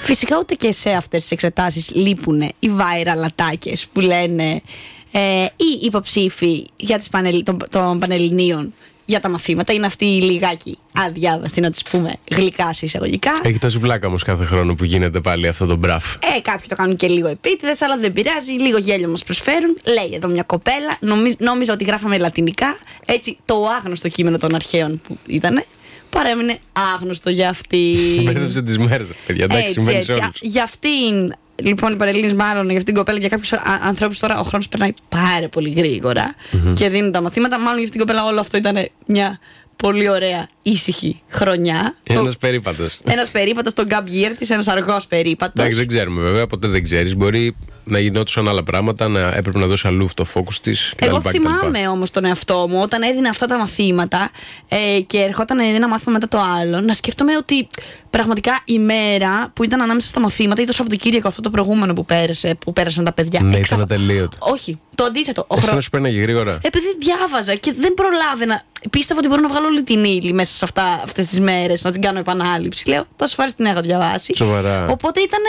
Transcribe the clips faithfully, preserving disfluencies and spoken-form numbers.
Φυσικά ούτε και σε αυτές τις εξετάσεις λείπουν οι viral ατάκες που λένε ε, οι υποψήφοι για τις πανελ, των, των Πανελληνίων για τα μαθήματα είναι αυτοί οι λιγάκι αδιάβαστοι, να τις πούμε γλυκά σε εισαγωγικά. Έχει τόση πλάκα όμως κάθε χρόνο που γίνεται πάλι αυτό το μπραφ. Ε, κάποιοι το κάνουν και λίγο επίτηδες, αλλά δεν πειράζει. Λίγο γέλιο μας προσφέρουν. Λέει εδώ μια κοπέλα, νομίζ, νόμιζα ότι γράφαμε λατινικά. Έτσι, το άγνωστο κείμενο των αρχαίων που ήτανε παρέμεινε άγνωστο για αυτή. Μπέρδεψε τις μέρες, παιδιά. Εντάξει, μένει σε όλους. Για αυτήν, λοιπόν, οι Πανελλήνιες, μάλλον για αυτήν την κοπέλα, για κάποιους ανθρώπους τώρα ο χρόνος περνάει πάρα πολύ γρήγορα mm-hmm. και δίνουν τα μαθήματα. Μάλλον για αυτήν την κοπέλα όλο αυτό ήταν μια πολύ ωραία, ήσυχη χρονιά. Ένας το... περίπατος. Ένας περίπατος, το gap year της, ένας αργός περίπατος. Εντάξει, δεν ξέρουμε βέβαια, ποτέ δεν ξέρεις. Μπορεί να γινόντουσαν άλλα πράγματα, να έπρεπε να δώσει αλλού το focus της. Εγώ θυμάμαι όμως τον εαυτό μου όταν έδινα αυτά τα μαθήματα ε, και ερχόταν ένα μάθημα μετά το άλλο, να σκέφτομαι ότι πραγματικά η μέρα που ήταν ανάμεσα στα μαθήματα ή το Σαββατοκύριακο αυτό το προηγούμενο που πέρασε, που πέρασαν τα παιδιά. Ναι, εξαφ... ήταν ατελείωτο. Όχι, το αντίθετο. Ο Εσύ χρόνο... να σου πέρναγε γρήγορα. Επειδή διάβαζα και δεν προλάβαινα. Πίστευα ότι μπορώ να βγάλω όλη την ύλη μέσα σε αυτές τις μέρες, να την κάνω επανάληψη. Λέω, τόσες φορές την έχω διαβάσει. Σοβαρά. Οπότε ήταν.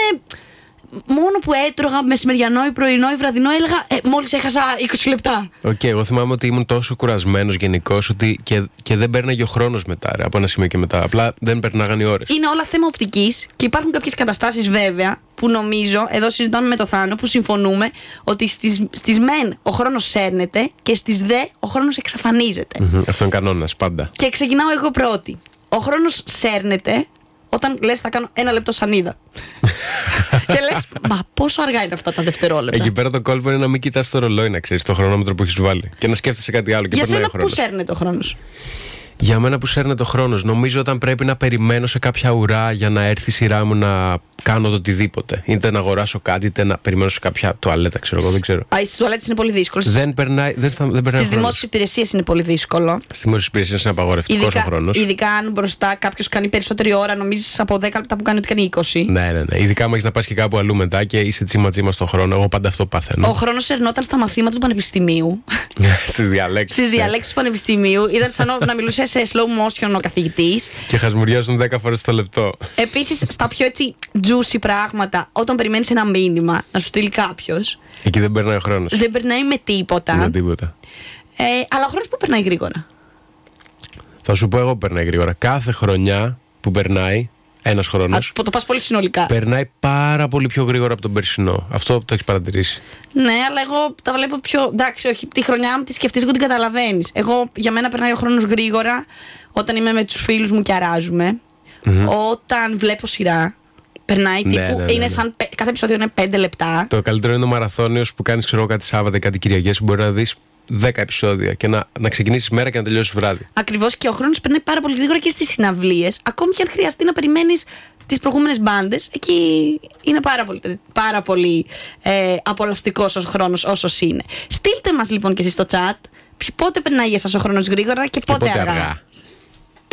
Μόνο που έτρωγα μεσημεριανό ή πρωινό ή βραδινό, έλεγα ε, μόλις έχασα είκοσι λεπτά. Οκ, okay, εγώ θυμάμαι ότι ήμουν τόσο κουρασμένος γενικώς ότι και, και δεν πέρναγε ο χρόνος μετά, ρε, από ένα σημείο και μετά. Απλά δεν περνάγαν οι ώρες. Είναι όλα θέμα οπτικής και υπάρχουν κάποιες καταστάσεις βέβαια που νομίζω, εδώ συζητάμε με το Θάνο, που συμφωνούμε ότι στις, στις μεν ο χρόνος σέρνεται και στις δε ο χρόνος εξαφανίζεται. Mm-hmm, αυτό είναι κανόνας πάντα. Και ξεκινάω εγώ πρώτη. Ο χρόνος σέρνεται όταν λες θα κάνω ένα λεπτό σανίδα. Και λες, μα πόσο αργά είναι αυτά τα δευτερόλεπτα. Εκεί πέρα το κόλπο είναι να μην κοιτάς το ρολόι, να ξέρεις το χρονόμετρο που έχεις βάλει και να σκέφτεσαι κάτι άλλο. Και για σένα πού σέρνεται ο χρόνος? Για μένα που σέρνεται ο χρόνος, νομίζω όταν πρέπει να περιμένω σε κάποια ουρά για να έρθει η σειρά μου να κάνω το οτιδήποτε. Είτε να αγοράσω κάτι, είτε να περιμένω σε κάποια τουαλέτα, ξέρω εγώ, δεν ξέρω. Α, στις τουαλέτες είναι πολύ δύσκολο. Δεν περνάει, δεν, δεν περνάει. Στις δημόσιες υπηρεσίες είναι πολύ δύσκολο. Στις δημόσιες υπηρεσίες είναι απαγορευτικός ο χρόνος. Ειδικά αν μπροστά κάποιος κάνει περισσότερη ώρα, νομίζεις από δέκα λεπτά που κάνει ότι κάνει είκοσι. Ναι, ναι, ναι. Ειδικά αν έχεις να πας και κάπου αλλού μετά και είσαι τσίμα τσίμα στον χρόνο. Εγώ πάντα αυτό παθαίνω. Ο χρόνος ερνόταν στα μαθήματα του πανεπιστημίου. Στις διαλέξεις. Στις διαλέξεις του πανεπιστημίου. Ήταν σαν να μιλούσε σε slow motion ο καθηγητής. Και χασμουριάζουν δέκα φορές το λεπτό. Επίσης, στα πιο έτσι juicy πράγματα, όταν περιμένεις ένα μήνυμα να σου στείλει κάποιος. Εκεί δεν περνάει ο χρόνος. Δεν περνάει με τίποτα. Με τίποτα. Ε, αλλά ο χρόνος που περνάει γρήγορα. Θα σου πω εγώ που περνάει γρήγορα. Κάθε χρονιά που περνάει, ένας χρόνος. Α, το πας πολύ συνολικά. Περνάει πάρα πολύ πιο γρήγορα από τον περσινό. Αυτό το έχεις παρατηρήσει? Ναι, αλλά εγώ τα βλέπω πιο. Εντάξει, όχι. Τη χρονιά μου τη σκεφτείς, εγώ την καταλαβαίνεις. Εγώ, για μένα περνάει ο χρόνος γρήγορα όταν είμαι με τους φίλους μου και αράζουμε. Mm-hmm. Όταν βλέπω σειρά. Περνάει ναι, τύπου. Ναι, ναι, είναι ναι. σαν. Κάθε επεισόδιο είναι πέντε λεπτά. Το καλύτερο είναι ο μαραθώνιος που κάνεις, ξέρω, κάτι Σάββατα ή κάτι Κυριακές που μπορεί να δεις δέκα επεισόδια και να, να ξεκινήσεις μέρα και να τελειώσεις βράδυ. Ακριβώς, και ο χρόνος περνάει πάρα πολύ γρήγορα και στις συναυλίες. Ακόμη και αν χρειαστεί να περιμένεις τις προηγούμενες μπάντες, εκεί είναι πάρα πολύ, πάρα πολύ ε, απολαυστικός ο χρόνος όσος είναι. Στείλτε μας λοιπόν και εσείς στο chat πότε περνάει για σας ο χρόνος γρήγορα και πότε, και πότε αργά. αργά.